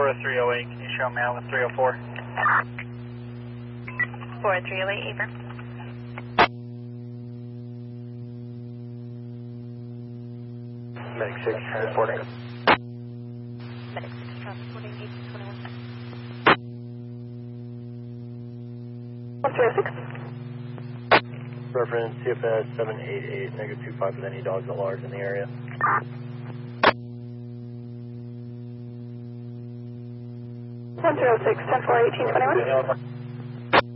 4 to 308, can you show me out with 304? 4 308, Abram. Medic 6 transporting. Medic 6 transporting 1821. 106. Reference CFS 788, -25 with any dogs at large in the area. One zero six 10-4 1821.